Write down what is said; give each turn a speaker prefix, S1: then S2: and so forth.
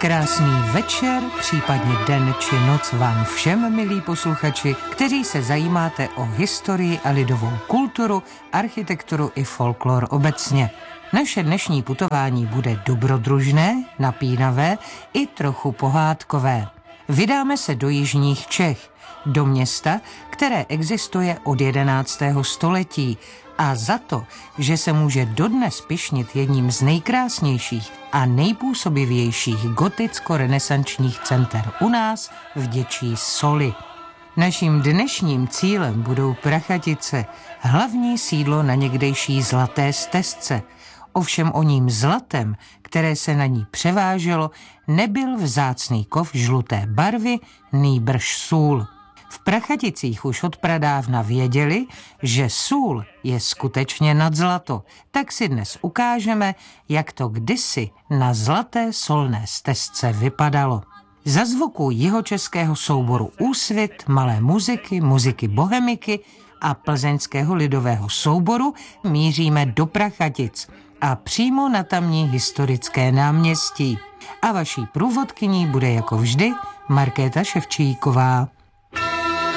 S1: Krásný večer, případně den či noc vám všem, milí posluchači, kteří se zajímáte o historii a lidovou kulturu, architekturu i folklor obecně. Naše dnešní putování bude dobrodružné, napínavé i trochu pohádkové. Vydáme se do jižních Čech, do města, které existuje od 11. století a za to, že se může dodnes pyšnit jedním z nejkrásnějších a nejpůsobivějších goticko-renesančních center u nás, vděčí soli. Naším dnešním cílem budou Prachatice, hlavní sídlo na někdejší Zlaté stezce. Ovšem oním zlatem, které se na ní převáželo, nebyl vzácný kov žluté barvy, nýbrž sůl. V Prachaticích už od pradávna věděli, že sůl je skutečně nad zlato, tak si dnes ukážeme, jak to kdysi na Zlaté solné stezce vypadalo. Za zvuku jihočeského souboru Úsvit, Malé muziky, muziky Bohemiky a plzeňského lidového souboru míříme do Prachatic a přímo na tamní historické náměstí. A vaší průvodkyní bude jako vždy Markéta Ševčíková.